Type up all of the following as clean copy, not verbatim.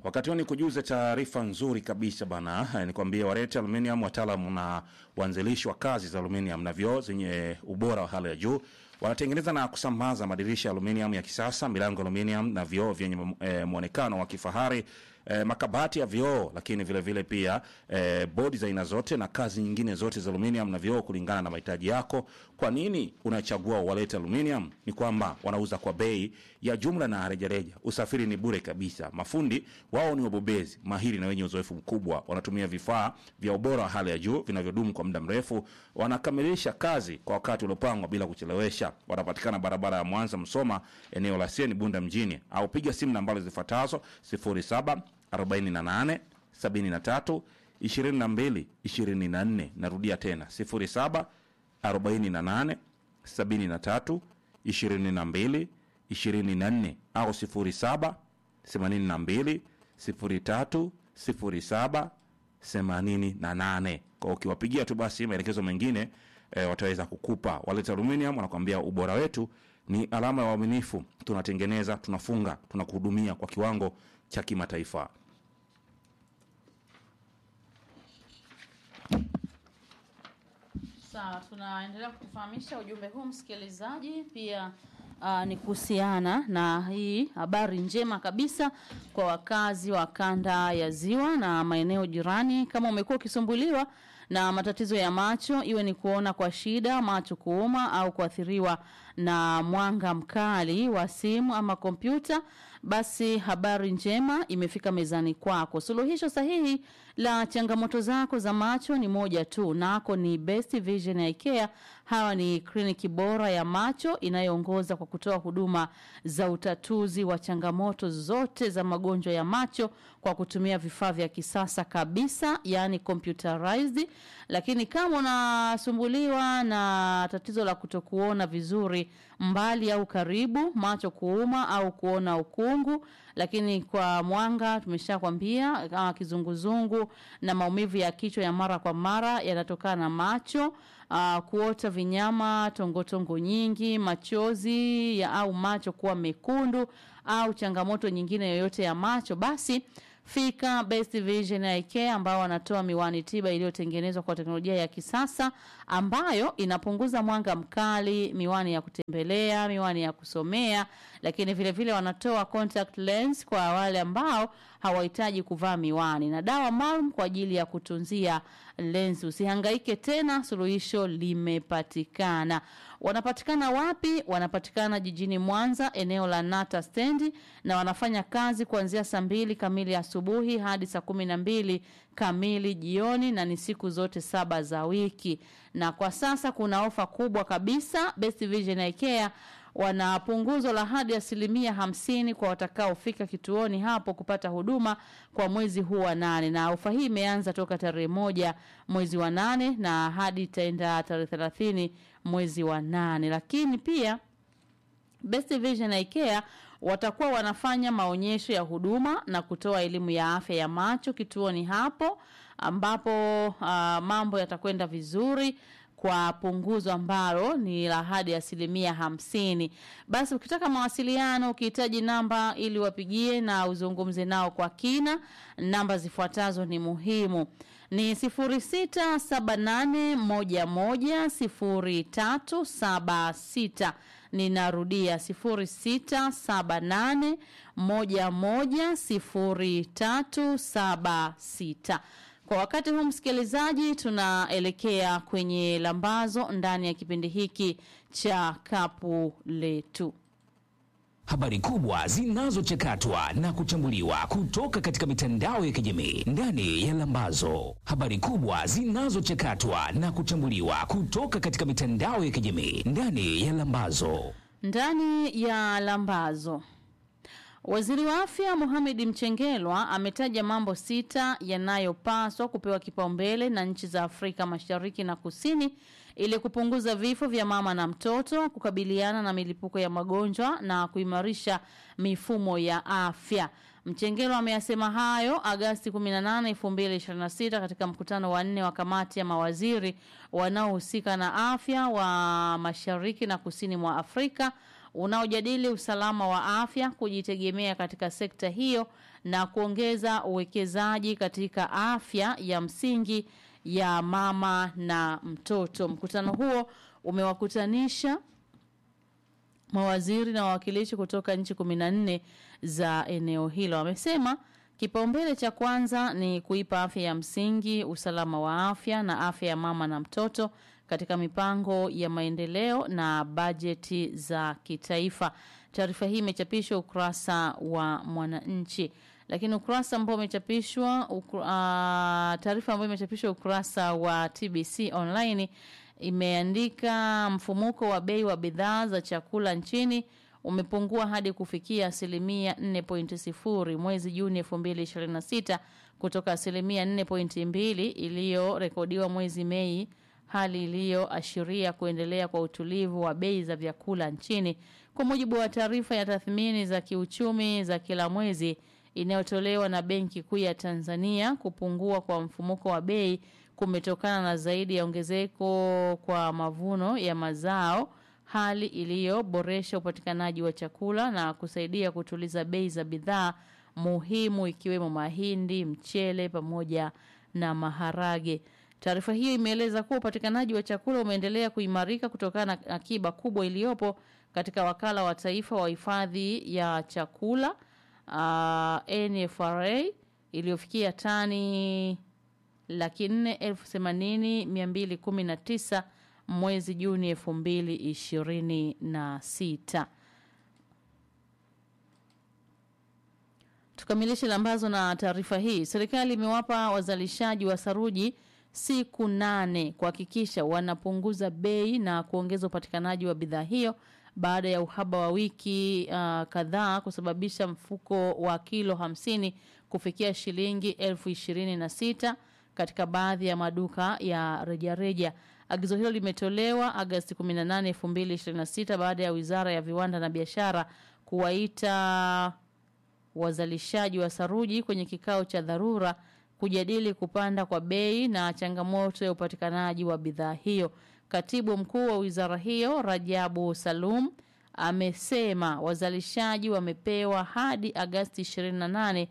wakati huu ni kujuza taarifa nzuri kabisa bana. Nikwambia Wareta Aluminium, wataalamu na waanzilishi wa kazi za aluminium na vioo zenye ubora wa hali ya juu. Wanatengeneza na kusambaza madirisha aluminium ya kisasa, milango aluminium na vioo vyenye muonekano wa kifahari, makabati ya vioo, lakini vile vile pia bodi za aina zote na kazi nyingine zote za aluminium na vioo kulingana na mahitaji yako. Kwa nini unachagua Wareta Aluminium? Ni kwamba wanauza kwa bei ya jumla na rejareja. Usafiri ni bure kabisa. Mafundi wao ni wabobezi, mahiri na wenye uzoefu mkubwa. Wanatumia vifaa vya ubora wa hali ya juu vinavyodumu kwa muda mrefu. Wanakamilisha kazi kwa wakati uliopangwa bila kuchelewesha. Wanapatikana barabara ya Mwanza Msoma, eneo la Sieni Bunda mjini, au piga simu nambari zifuatazo 0748 73 22 24. Narudia tena 0748 73 22 24 au 07 82 03 07 88. Kwa ukiwapigia tu basi maelekezo mengine wataweza kukupa. Wareta Aluminium wanakuambia ubora wetu ni alama ya uaminifu. Tunatengeneza, tunafunga, tunakuhudumia kwa kiwango cha kimataifa. Sawa, tunaendelea kukufahamisha ujumbe huu msikilizaji. Pia ni kuhusiana na hii habari njema kabisa kwa wakazi wa kanda ya Ziwa na maeneo jirani. Kama umekuwa ukisumbuliwa na matatizo ya macho, iwe ni kuona kwa shida, macho kuuma au kuathiriwa na mwanga mkali wa simu ama kompyuta, basi habari njema imefika mezani kwako. Suluhisho sahihi la changamoto zako za macho ni moja tu, nako ni Best Vision Eye Care. Hawa ni kliniki bora ya macho inayoongoza kwa kutoa huduma za utatuzi wa changamoto zote za magonjwa ya macho kwa kutumia vifaa vya kisasa kabisa, yani computerized. Lakini kama unasumbuliwa na tatizo la kutokuona vizuri mbali au karibu, macho kuuma au kuona ukungu, lakini kwa mwanga tumeshakwambia kama kizunguzungu na maumivu ya kichwa ya mara kwa mara yanatokana na macho, kuota vinyama, tongotongo nyingi, machozi ya au macho kuwa mekundu au changamoto nyingine yoyote ya macho, basi fika Best Vision Eye Care ambao wanatoa miwani tiba iliyotengenezwa kwa teknolojia ya kisasa ambayo inapunguza mwanga mkali, miwani ya kutembelea, miwani ya kusomea, lakini vile vile wanatoa contact lens kwa wale ambao hawahitaji kuvaa miwani, na dawa maalum kwa ajili ya kutunzia lens. Usihangaike tena, suluhisho limepatikana. Wanapatikana wapi? Wanapatikana jijini Mwanza, eneo la Nata Stendi, na wanafanya kazi kuanzia saa 2 kamili asubuhi hadi saa 12 kamili jioni, na ni siku zote 7 za wiki. Na kwa sasa kuna ofa kubwa kabisa. Best Vision Eye Care wana punguzo la hadi 50% kwa watakaofika kituoni hapo kupata huduma kwa mwezi huu wa 8. Na ofa hii imeanza toka tarehe 1 mwezi wa 8 na hadi itaenda tarehe 30 mwezi wa 8. Lakini pia Best Vision Eye Care watakuwa wanafanya maonyesho ya huduma na kutoa elimu ya afya ya macho kituoni hapo, ambapo mambo yatakwenda vizuri kwa punguzo ambalo ni la hadi 50%. Basi ukitaka mawasiliano, ukihitaji namba ili wapigie na uzungumze nao kwa kina, namba zifuatazo ni muhimu. Ni 0678110376. Ninarudia 0678110376. Kwa wakati huu msikilizaji, tunaelekea kwenye lambazo ndani ya kipindi hiki cha Kapu Letu. Habari kubwa zinazochakatwa na kuchambuliwa kutoka katika mitandao ya kijamii ndani ya Lambazo. Habari kubwa zinazochakatwa na kuchambuliwa kutoka katika mitandao ya kijamii ndani ya Lambazo. Ndani ya Lambazo, Waziri wa Afya Mohamed Mchengerwa ametaja mambo 6 yanayopaswa kupewa kipaumbele na nchi za Afrika Mashariki na Kusini ili kupunguza vifo vya mama na mtoto, kukabiliana na milipuko ya magonjwa na kuimarisha mifumo ya afya. Mchengerwa ameyasema hayo Agosti 18, 2026 katika mkutano wa 4 wa kamati ya mawaziri wanaohusika na afya wa Mashariki na Kusini mwa Afrika unaojadili usalama wa afya, kujitegemea katika sekta hiyo na kuongeza uwekezaji katika afya ya msingi ya mama na mtoto. Mkutano huo umewakutanisha mawaziri na wawakilishi kutoka nchi 14 za eneo hilo. Wamesema kipaumbele cha kwanza ni kuipa afya ya msingi, usalama wa afya na afya ya mama na mtoto katika mipango ya maendeleo na bajeti za kitaifa. Taarifa hii imechapishwa ukurasa wa Mwananchi. Lakini ukurasa ambao umechapishwa taarifa ambayo imechapishwa ukurasa wa TBC online imeandika mfumuko wa bei wa bidhaa za chakula nchini umepungua hadi kufikia 4.0 mwezi Juni 2026 kutoka 4.2 iliyorekodiwa mwezi Mei, hali iliyoashiria kuendelea kwa utulivu wa bei za vyakula nchini. Kwa mujibu wa taarifa ya tathmini za kiuchumi za kila mwezi inayotolewa na Benki Kuu ya Tanzania, kupungua kwa mfumuko wa bei kumetokana na zaidi ya ongezeko kwa mavuno ya mazao, hali iliyoboresha upatikanaji wa chakula na kusaidia kutuliza bei za bidhaa muhimu ikiwemo mahindi, mchele pamoja na maharage. Taarifa hiyo imeeleza kuwa upatikanaji wa chakula umeendelea kuimarika kutokana na akiba kubwa iliyopo katika Wakala wa Taifa wa Hifadhi ya Chakula NFRA iliyofikia tani 480,219 mwezi Juni 2026. Tukamilishe lambazo na taarifa hii. Serikali imewapa wazalishaji wa saruji siku 8 kuhakikisha wanapunguza bei na kuongeza upatikanaji wa bidhaa hiyo baada ya uhaba wa wiki kadhaa kusababisha mfuko wa kilo 50 kufikia shilingi 26,000 katika baadhi ya maduka ya rejareja. Agizo hilo limetolewa Agosti 18, 2026 baada ya Wizara ya Viwanda na Biashara kuwaita wazalishaji wa saruji kwenye kikao cha dharura kujadili kupanda kwa bei na changamoto ya upatikanaji wa bidhaa hiyo. Katibu mkuu wa wizara hiyo, Rajabu Salum, amesema wazalishaji wamepewa hadi Agosti 28,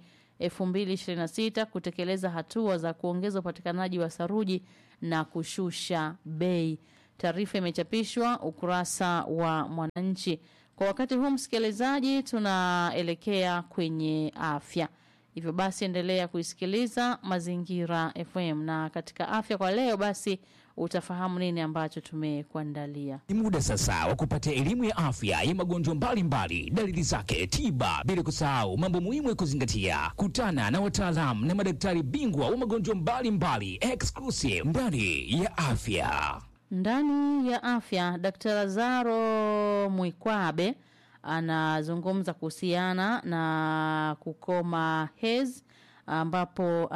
2026 kutekeleza hatua za kuongeza upatikanaji wa saruji na kushusha bei. Taarifa imechapishwa ukurasa wa Mwananchi. Kwa wakati huu msikilizaji, tunaelekea kwenye afya. Hivyo basi endelea kuisikiliza Mazingira FM, na katika afya kwa leo basi utafahamu nini ambacho tumekuandalia. Ni muda sasa wa kupata elimu ya afya ya magonjwa mbalimbali, dalili zake, tiba, bila kusahau mambo muhimu ya kuzingatia. Kutana na wataalamu na madaktari bingwa wa magonjwa mbalimbali exclusive ndani ya afya. Ndani ya afya, Dr. Lazaro Mwikwabe anazungumza kuhusiana na kukoma hedhi, ambapo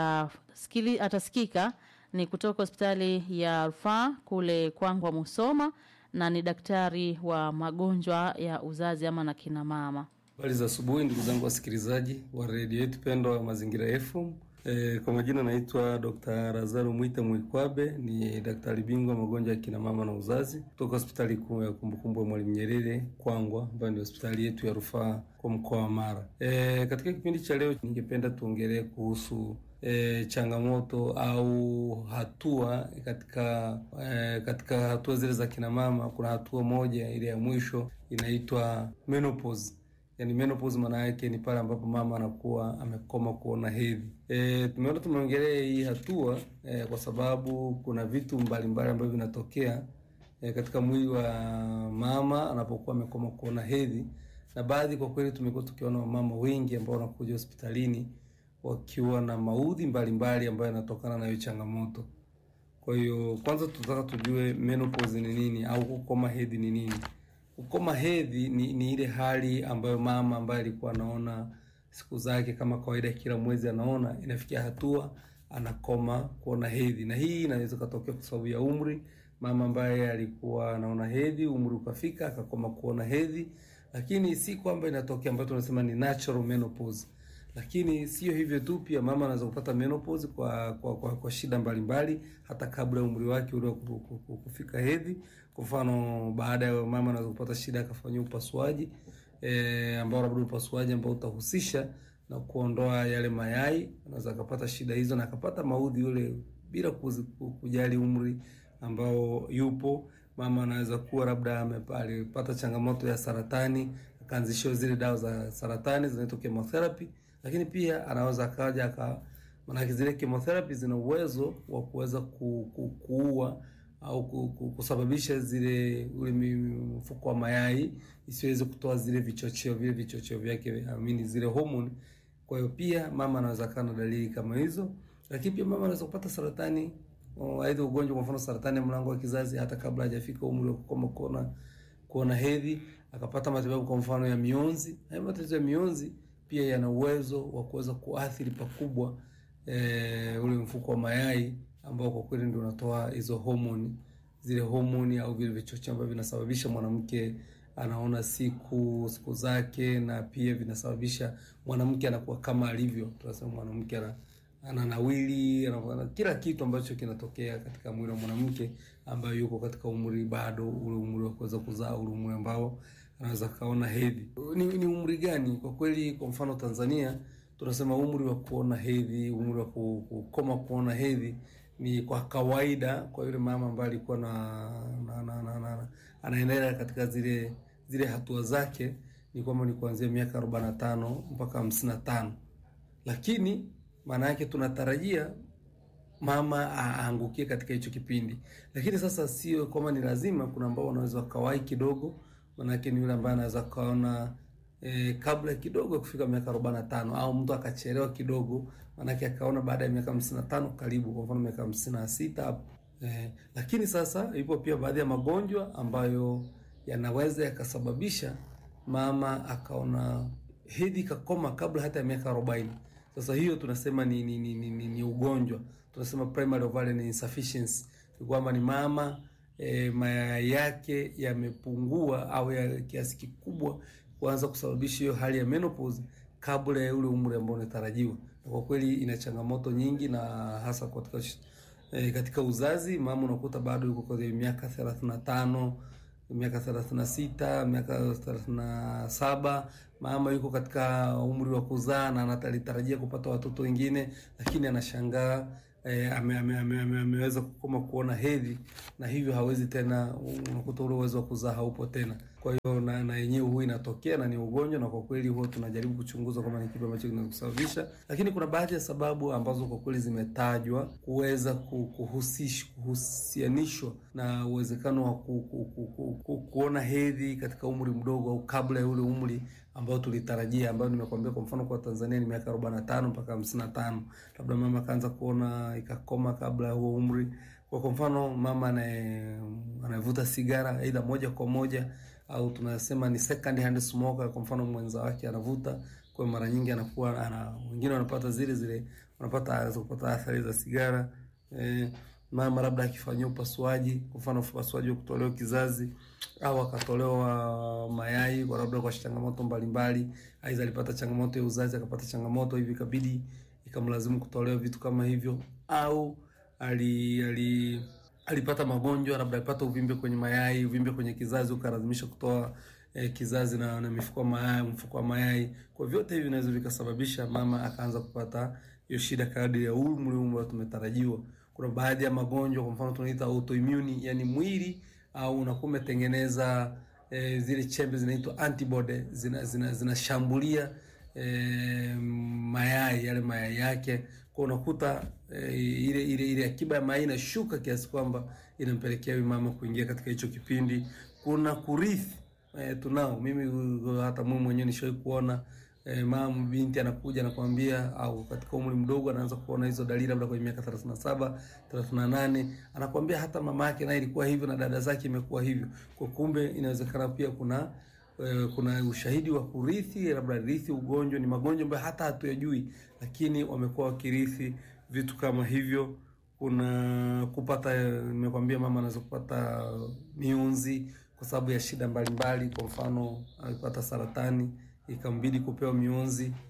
atasikika ni kutoka hospitali ya Rufaa kule Kwangwa Musoma, na ni daktari wa magonjwa ya uzazi ama na kina mama. Habari za asubuhi ndugu zangu wasikilizaji wa radio yetu pendwa Mazingira FM. Kwa majina naitwa Dr. Lazaro Mwikwabe, ni daktari bingwa magonjwa ya kina mama na uzazi kutoka hospitali kuu ya Kumbukumbu ya Mwalimu Nyerere Kwangwa, ambayo ndio hospitali yetu ya Rufaa kwa mkoa wa Mara. Katika kipindi cha leo ningependa tuongelee kuhusu changamoto au hatua katika hatua zile za kina mama. Kuna hatua moja ile ya mwisho inaitwa menopause. Yani menopause maana yake ni pale ambapo mama anakuwa amekoma kuona hedhi. Tumeongelea hii hatua kwa sababu kuna vitu mbalimbali ambavyo vinatokea katika mwili wa mama anapokuwa amekoma kuona hedhi, na baadhi kwa kweli tumekuwa tukiona mama wengi ambao wanakuja hospitalini wakiwa na maudhi mbalimbali ambayo yanatokana na hiyo changamoto. Kwa hiyo kwanza tunataka tujue menopause ni nini au kukoma hedhi ni nini. Kukoma hedhi ni ile hali ambayo mama ambaye alikuwa anaona siku zake kama kawaida kila mwezi anaona, inafikia hatua anakoma kuona hedhi. Na hii inaweza kutokea kwa sababu ya umri. Mama ambaye alikuwa anaona hedhi, umri ukafika akakoma kuona hedhi, lakini si kwamba inatokea ambayo tunasema ni natural menopause. Lakini sio hivyo tu, pia mama anaweza kupata menopause kwa shida mbalimbali hata kabla ya umri wake ule kufika hedhi. Kwa mfano, baada ya mama anaweza kupata shida akafanyia upasuaji ambao labda upasuaji ambao utahusisha na kuondoa yale mayai, anaweza akapata shida hizo na akapata maudhi yule bila kujali umri ambao yupo. Mama anaweza kuwa labda alipata changamoto ya saratani, akaanzishiwa zile dawa za saratani zinaitwa chemotherapy, lakini pia anaweza akaja maana zile chemotherapy zina uwezo wa kuweza kuua au kusababisha ule mfuko wa mayai isiweze kutoa vile vichocheo vyake, zile hormone. Kwa hiyo pia mama anaweza kana dalili kama hizo. Lakini pia mama anaweza kupata saratani, aidha ugonjwa, kwa mfano saratani ya mlango wa kizazi, hata kabla hajafika umri wa kuona hedhi, akapata matibabu kwa mfano ya mionzi. Hayo matatizo ya mionzi pia yana uwezo wa kuweza kuathiri pakubwa ule mfuko wa mayai ambao kwa kweli ndio unatoa hizo zile hormone au vile vichocheo ambavyo vinasababisha mwanamke anaona siku zake, na pia vinasababisha mwanamke anakuwa kama alivyo. Tunasema mwanamke ananawili, anakuwa kila kitu ambacho kinatokea katika mwili wa mwanamke ambaye yuko katika umri bado ule umri wa kuweza kuzaa, ule umri ambao anaweza kaona hedhi. Ni umri gani? Kwa kweli, kwa mfano Tanzania tunasema umri wa kuona hedhi, umri wa kukoma kuona hedhi ni kwa kawaida kwa yule mama ambaye alikuwa anaendelea katika zile hatua zake, ni kwamba ni kuanzia miaka 45 mpaka 55. Lakini maana yake tunatarajia mama aangukie katika hicho kipindi. Lakini sasa sio kama ni lazima, kuna ambao wanaweza kawai kidogo, maana yake ni yule ambaye anaweza kaona kabla kidogo kufika miaka 45, au mtu akachelewa kidogo, maana yake akaona baada ya miaka 55 karibu, kwa mfano miaka 56 hapo. Lakini sasa ipo pia baadhi ya magonjwa ambayo yanaweza yakasababisha mama akaona hedhi kakoma kabla hata ya miaka 40. Sasa hiyo tunasema ni ugonjwa, tunasema primary ovarian insufficiency, kwamba ni mama mayai yake yamepungua au ya kiasi kikubwa kuanza kusababisha hiyo hali ya menopause kabla ya ule umri ambao unatarajiwa. Kwa kweli ina changamoto nyingi, na hasa katika uzazi. Mama unakuta bado yuko kwa miaka 35, miaka 36, miaka 37, mama yuko katika umri wa kuzaa na anatarajia kupata watoto wengine, lakini anashangaa ameweza kukoma kuona hedhi, na hivyo hawezi tena, unakuta ule uwezo wa kuzaa haupo tena. Kwa hiyo na yenyewe huwa inatokea na ni ugonjwa, na kwa kweli huwa tunajaribu kuchunguza kama ni kipi ambacho kinasababisha. Lakini kuna baadhi ya sababu ambazo kwa kweli zimetajwa kuweza kuhusianishwa na uwezekano wa kuona hedhi katika umri mdogo au kabla ya ule umri ambao tulitarajia, ambao nimekwambia. Kwa mfano kwa Tanzania ni miaka 45 mpaka 55, labda mama kaanza kuona ikakoma kabla ya huo umri. Kwa mfano mama anavuta sigara aidha moja kwa moja, au tunasema ni second hand smoker, kwa mfano mwenza wake anavuta, kwa mara nyingi anakuwa wengine wanapata wanapata athari za sigara. Mama labda akifanyia upasuaji, kwa mfano upasuaji wa kutolewa kizazi au akatolewa mayai kwa labda kwa changamoto mbalimbali, aidha alipata changamoto ya uzazi, akapata changamoto hivi ikabidi ikamlazimu kutolewa vitu kama hivyo, au alipata magonjwa, labda alipata uvimbe kwenye mayai, uvimbe kwenye kizazi ukalazimisha kutoa kizazi na mfuko wa mayai. Kwa vyote hivi vinaweza vikasababisha mama akaanza kupata hiyo shida kadri ya umri ambao tumetarajiwa. Kuna baadhi ya magonjwa, kwa mfano tunaita autoimmune, yani mwili au unakuwa umetengeneza zile chembe zinaitwa antibody, zinashambulia yale mayai yake. Kwa unakuta ile akiba ya mayai inashuka kiasi kwamba inampelekea mama kuingia katika hicho kipindi. Kuna kurithi, tunao, mimi hata mimi mwenyewe nishawahi kuona mama binti anakuja anakuambia, au katika umri mdogo anaanza kuona hizo dalili, labda kwenye miaka 37, 38, anakuambia hata mama yake naye ilikuwa hivyo na dada zake imekuwa hivyo. Kwa kumbe inawezekana pia kuna ushahidi wa kurithi, labda rithi ugonjwa. Ni magonjwa ambayo hata hatuyajui, lakini wamekuwa wakirithi vitu kama hivyo. Kuna kupata, nimekwambia mama anaweza kupata mionzi kwa sababu ya shida mbalimbali. Kwa mfano alipata saratani ikambidi kupewa mionzi,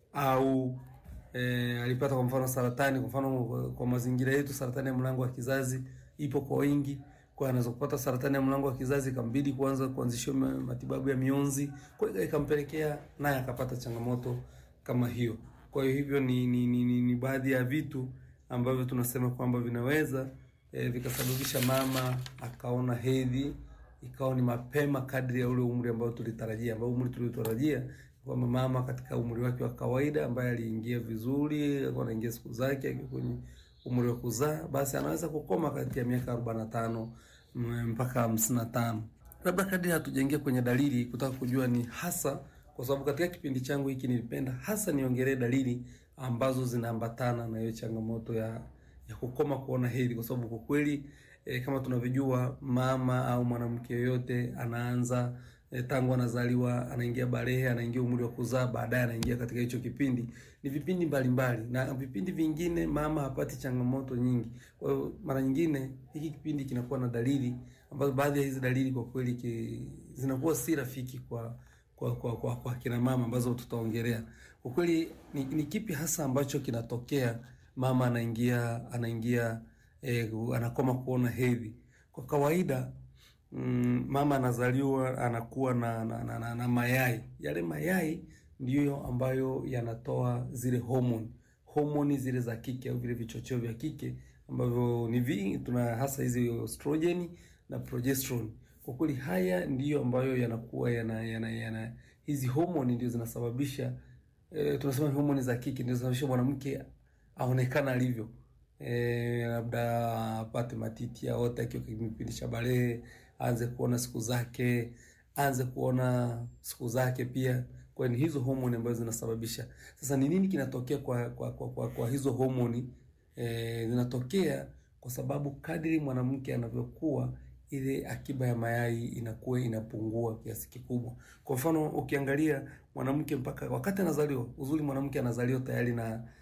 au alipata kwa mfano saratani. Kwa mfano kwa mazingira yetu saratani ya mlango wa kizazi ipo kwa wingi, kwa anaweza kupata saratani ya mlango wa kizazi ikambidi kuanzishwa matibabu ya mionzi, kwa hiyo ikampelekea naye akapata changamoto kama hiyo. Kwa hiyo hivyo ni baadhi ya vitu ambavyo tunasema kwamba vinaweza vikasababisha mama akaona hedhi ikawa ni mapema kadri ya ule umri ambao tulitarajia, ambao umri tuliotarajia kwamba mama katika umri wake wa kawaida ambaye aliingia vizuri, alikuwa anaingia siku zake kwenye umri wa kuzaa, basi anaweza kukoma kati ya miaka 45 mpaka 55. Labda kadri hatujaingia kwenye dalili kutaka kujua ni hasa, kwa sababu katika kipindi changu hiki nilipenda hasa niongelee dalili ambazo zinaambatana na hiyo changamoto ya kukoma kuona hedhi, kwa sababu kwa kweli kama tunavyojua mama au mwanamke yoyote anaanza tangu anazaliwa, anaingia balehe, anaingia umri wa kuzaa, baadaye anaingia katika hicho kipindi. Ni vipindi mbalimbali, na vipindi vingine mama hapati changamoto nyingi. Kwa hiyo mara nyingine hiki kipindi kinakuwa na dalili ambazo baadhi ya hizi dalili kwa kweli zinakuwa si rafiki kwa kina mama ambazo tutaongelea. Kwa kweli ni kipi hasa ambacho kinatokea mama anaingia anakoma kuona hedhi? Kwa kawaida mama anazaliwa anakuwa na mayai. Yale mayai ndiyo ambayo yanatoa zile homoni zile za kike au vile vichocheo vya kike ambavyo ni vingi, tuna hasa hizi estrogen na progesterone. Kwa kweli haya ndiyo ambayo yanakuwa hizi homoni ndio zinasababisha tunasema homoni za kike ndio zinasababisha mwanamke aonekana alivyo. Labda apate matiti ya ota akiwa kipindi cha balehe, aanze kuona siku zake pia. Kwa hiyo hizo homoni ambazo zinasababisha. Sasa ni nini kinatokea kwa hizo homoni? Zinatokea kwa sababu kadri mwanamke anavyokuwa, ile akiba ya mayai inakuwa inapungua kiasi kikubwa. Kwa mfano ukiangalia mwanamke mpaka wakati anazaliwa, uzuri mwanamke anazaliwa tayari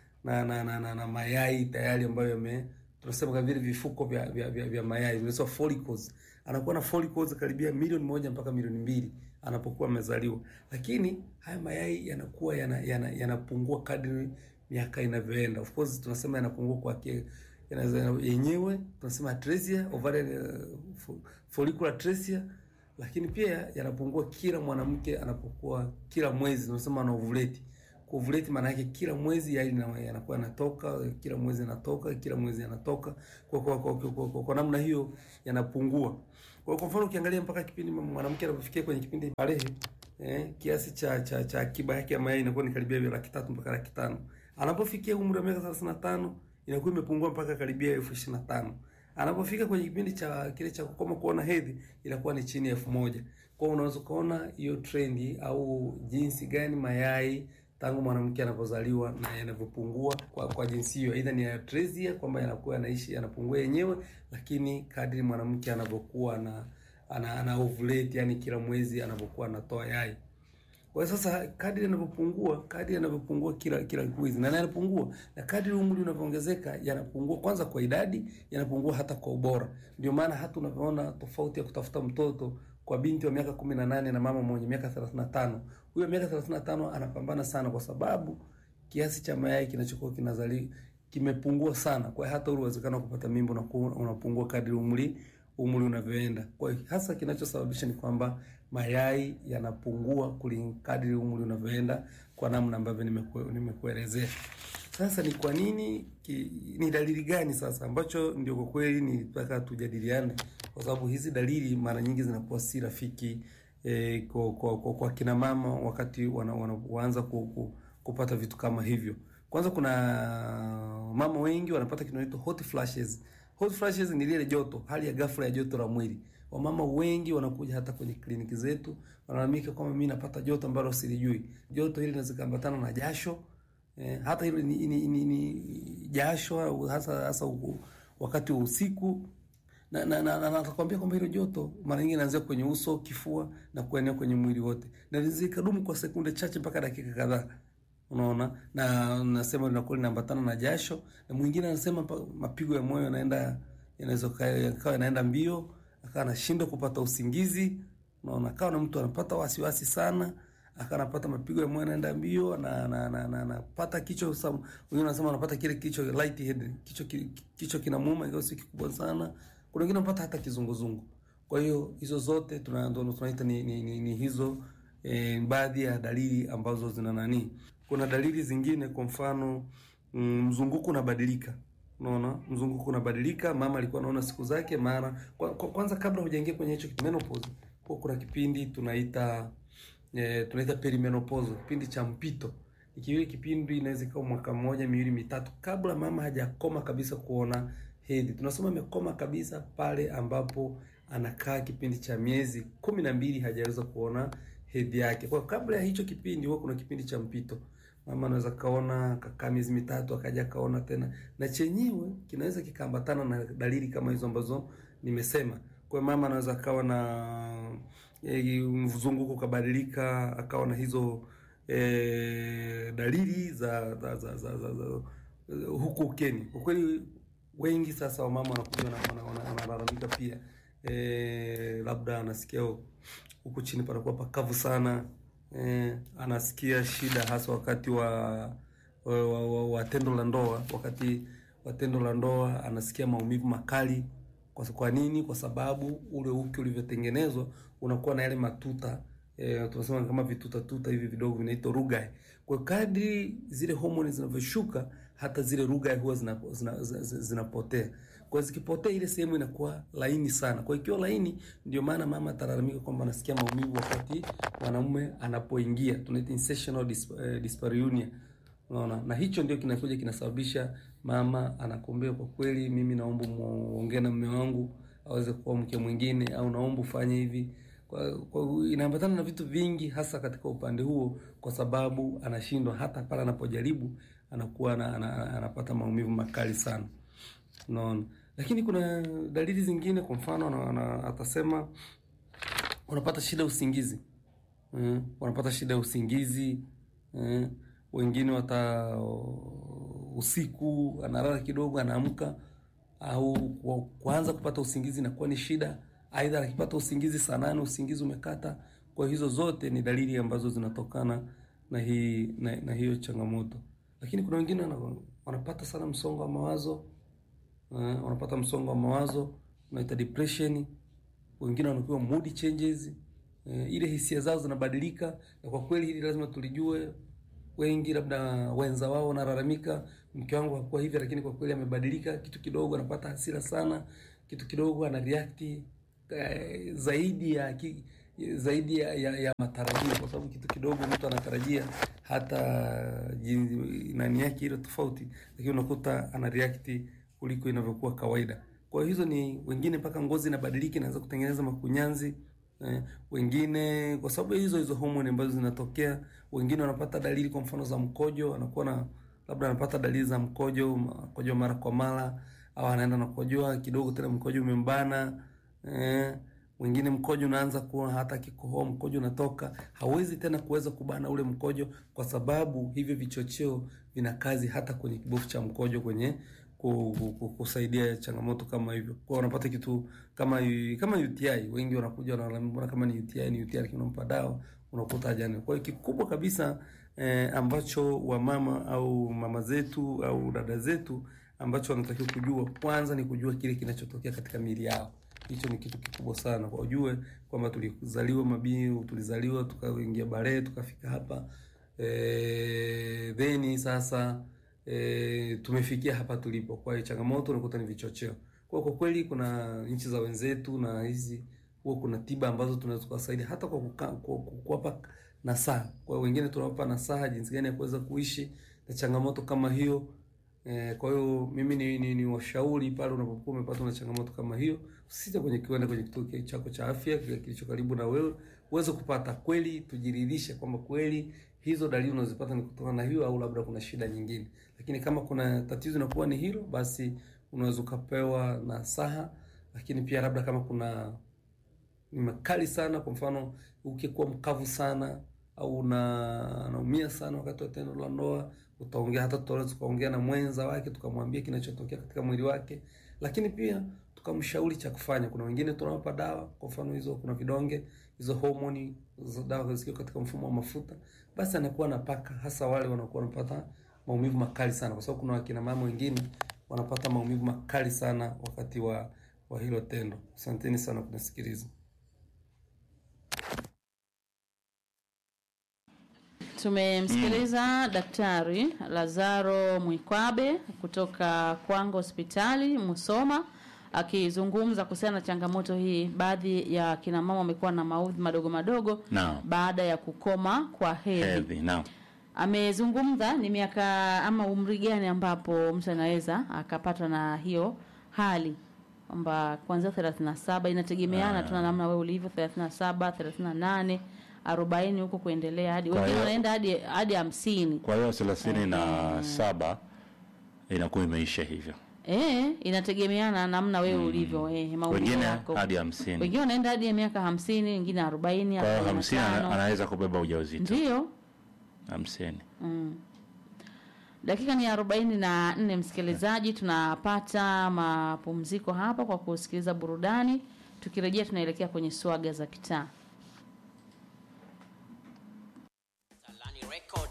na mayai tayari ambayo tunasema kama vile vifuko vya mayai, vinaitwa follicles. Anakuwa na follicles karibia 1,000,000 mpaka 2,000,000 anapokuwa amezaliwa. Lakini haya mayai yanakuwa yanapungua kadri miaka inavyoenda. Of course tunasema yanapungua kwa yenyewe, tunasema atresia, ovarian follicular atresia, lakini pia yanapungua kila mwanamke anapokuwa kila mwezi, tunasema ana ovulate. Ovulate maana yake kila mwezi yai yanakuwa yanatoka, kila mwezi yanatoka. Kwa namna hiyo yanapungua. Kwa mfano ukiangalia mpaka kipindi mwanamke anapofikia kwenye kipindi balehe, kiasi cha akiba yake ya mayai inakuwa ni karibia 300,000 mpaka 500,000. Anapofikia umri wa miaka 35 inakuwa imepungua mpaka karibia 25,000. Anapofika kwenye kipindi cha kile cha kukoma kuona hedhi inakuwa ni chini ya 1,000. Kwa unaweza kuona hiyo trendi au jinsi gani mayai tangu mwanamke anapozaliwa na yanavyopungua kwa jinsi hiyo. Aidha ni atresia kwamba yanakuwa yanapungua yenyewe, lakini kadri mwanamke anavyokuwa ana ovulate, yani kila mwezi anapokuwa anatoa yai. Kwa sasa kadri yanavyopungua kila mwezi na yanapungua, na kadri umri unavyoongezeka yanapungua, kwanza kwa idadi, yanapungua hata kwa ubora. Ndio maana hata unapoona tofauti ya kutafuta mtoto kwa binti wa miaka 18 na mama mwenye miaka 35. Huyo miaka 35 anapambana sana kwa sababu kiasi cha mayai kinachokuwa kinazali kimepungua sana. Kwa hiyo hata uwezekano kupata mimba unapungua kadri umri unavyoenda. Kwa hiyo hasa kinachosababisha ni kwamba mayai yanapungua kadri umri unavyoenda, kwa namna ambavyo nimekuelezea. Sasa ni kwa nini, ni dalili gani sasa ambacho ndio kwa kweli nilitaka tujadiliane, kwa sababu hizi dalili mara nyingi zinakuwa si rafiki kwa kina mama wakati wanaanza kupata vitu kama hivyo. Kwanza kuna mama wengi wanapata kinaitwa hot flashes. Hot flashes ni ile joto, hali ya ghafla ya joto la mwili. Wamama wengi wanakuja hata kwenye kliniki zetu wanalalamika kwamba mimi napata joto ambalo silijui. Joto hili linaweza kuambatana na jasho. Hata hilo ni jasho hasa wakati wa usiku. Na natakwambia kwamba hilo joto mara nyingi inaanzia kwenye uso, kifua na kuenea kwenye mwili wote. Na lizikadumu kwa sekunde chache mpaka dakika kadhaa. Unaona? Na nasema linakuwa linaambatana na jasho, na mwingine anasema mapigo ya moyo yanaenda mbio, akawa anashindwa kupata usingizi. Unaona? Kawa na mtu anapata wasiwasi sana, akanapata mapigo ya moyo yanaenda mbio, na anapata kichwa, wengine wanasema anapata kile kichwa light head, kichwa kinamuuma ingawa si kikubwa sana. Kuna wengine wanapata hata kizunguzungu. Kwa hiyo hizo zote tunaita ni hizo baadhi ya dalili ambazo zina nani. Kuna dalili zingine, kwa mfano mzunguko unabadilika. Unaona, mzunguko unabadilika. Mama alikuwa anaona siku zake mara kwanza, kabla hujaingia kwenye hicho menopause, kuna kipindi tunaita perimenopause, kipindi cha mpito. Ikiwa kipindi inaweza kuwa mwaka mmoja, miwili, mitatu kabla mama hajakoma kabisa kuona hedhi. Tunasema amekoma kabisa pale ambapo anakaa kipindi cha miezi 12 hajaweza kuona hedhi yake. Kwa kabla ya hicho kipindi huwa kuna kipindi cha mpito. Mama anaweza kaona kakaa miezi mitatu akaja kaona tena, na chenyewe kinaweza kikaambatana na dalili kama hizo ambazo nimesema. Kwa mama anaweza kawa na mzunguko kubadilika, akawa na hizo dalili za huko ukeni. Kwa kweli wengi sasa wa mama wanakuja wanalalamika pia, labda anasikia huko chini panakuwa pakavu sana, anasikia shida hasa wakati wa tendo la ndoa. Wakati wa tendo la ndoa anasikia maumivu makali. Kwa nini? Kwa sababu ule uke ulivyotengenezwa unakuwa na yale matuta, tunasema kama vituta hivi vidogo vinaitwa rugae. Kwa kadri zile homoni zinavyoshuka, hata zile rugae huwa zinapotea. Kwa zikipotea, ile sehemu inakuwa laini sana. Kwa ikiwa laini, ndio maana mama atalalamika kwamba anasikia maumivu wakati mwanamume anapoingia. Tunaita insertional dyspareunia. Unaona? Na hicho ndio kinakuja kinasababisha mama anakuambia, kwa kweli mimi naomba muongee na mume wangu aweze kuwa mke mwingine, au naomba ufanye hivi. Kwa inaambatana na vitu vingi hasa katika upande huo, kwa sababu anashindwa. Hata pale anapojaribu anakuwa anapata maumivu makali sana. Unaona? Lakini kuna dalili zingine, kwa mfano atasema unapata shida usingizi. Wanapata shida usingizi. Wengine usiku analala kidogo anaamka, au kuanza kupata usingizi na kuwa ni shida. Aidha akipata usingizi saa 8 usingizi umekata. Kwa hizo zote ni dalili ambazo zinatokana na hiyo changamoto. Lakini kuna wengine wanapata sana msongo wa mawazo. Wanapata msongo wa mawazo, unaita depression. Wengine wanakuwa mood changes. Ile hisia zao zinabadilika, na kwa kweli hili lazima tulijue. Wengi labda wenza wao wanalalamika, mke wangu hakuwa hivi, lakini kwa kweli amebadilika. Kitu kidogo anapata hasira sana, kitu kidogo ana react zaidi ya matarajio, kwa sababu kitu kidogo mtu anatarajia hata nani yake ile tofauti, lakini unakuta ana react kuliko inavyokuwa kawaida. Kwa hizo ni wengine mpaka ngozi inabadilika, inaanza kutengeneza makunyanzi. Wengine kwa sababu hizo hormone ambazo zinatokea. Wengine wanapata dalili, kwa mfano za mkojo, anakuwa na labda anapata dalili za mkojo mara kwa mara, au anaenda na kukojoa kidogo tena mkojo umembana. Wengine mkojo unaanza kuwa hata kikohoa, mkojo unatoka, hawezi tena kuweza kubana ule mkojo, kwa sababu hivyo vichocheo vina kazi hata kwenye kibofu cha mkojo kwenye kusaidia changamoto kama hivyo. Kwa wanapata kitu kama UTI. Wengi wanakuja wanalalamika kama ni UTI, lakini unampa dawa unakuta hajani. Kwa hiyo kikubwa kabisa ambacho wamama au mama zetu au dada zetu ambacho wanatakiwa kujua, kwanza ni kujua kile kinachotokea katika miili yao. Hicho ni kitu kikubwa sana, kwa ujue kwamba tulizaliwa tukaingia balee tukafika hapa, then sasa tumefikia hapa tulipo. Kwa hiyo changamoto unakuta ni vichocheo. Kwa kweli kuna nchi za wenzetu na hizi huwa kuna tiba ambazo tunaweza kusaidia hata kwa kuwapa nasaha. Kwa wengine tunawapa nasaha jinsi gani ya kuweza kuishi na changamoto kama hiyo. Kwa hiyo mimi ni washauri pale unapokuwa umepata na changamoto kama hiyo, usije kwenda kwenye kituo chako cha afya kilicho karibu na wewe uweze kupata kweli, tujiridhishe kwamba kweli hizo dalili unazipata ni kutokana na hiyo, au labda kuna shida nyingine. Lakini kama kuna tatizo inakuwa ni hilo, basi unaweza kupewa nasaha. Lakini pia labda kama kuna ni makali sana, kwa mfano ukikuwa mkavu sana au unaumia sana wakati wa tendo la ndoa, utaongea, hata tutaweza kuongea na mwenza wake tukamwambia kinachotokea katika mwili wake, lakini pia tukamshauri cha kufanya. Kuna wengine tunawapa dawa, kwa mfano hizo kuna vidonge hizo homoni za dawa zisizo katika mfumo wa mafuta, basi anakuwa anapaka, hasa wale wanakuwa wanapata maumivu makali sana, kwa sababu kuna wakina mama wengine wanapata maumivu makali sana wakati wa hilo tendo. Asanteni sana kunisikiliza. Tumemsikiliza Daktari Lazaro Mwikwabe kutoka Kwango Hospitali Musoma akizungumza kuhusiana na changamoto hii. Baadhi ya kina mama wamekuwa na maudhi madogo madogo baada ya kukoma kwa hedhi. Amezungumza ni miaka ama umri gani ambapo mtu anaweza akapatwa na hiyo hali, kwamba kuanzia 37 inategemeana tuna namna wewe ulivyo, 37, 38, 40 huko kuendelea hadi wengine wanaenda hadi 50. Kwa hiyo 37 inakuwa imeisha hivyo. Inategemeana namna wewe ulivyo, maumbile yako. Hadi 50. Wengine wanaenda hadi miaka 50, wengine 40, kwa 50 anaweza kubeba ujauzito. Ndio. 50. Dakika ni 44, msikilizaji, tunapata mapumziko hapa kwa kusikiliza burudani. Tukirejea tunaelekea kwenye swaga za kitaa.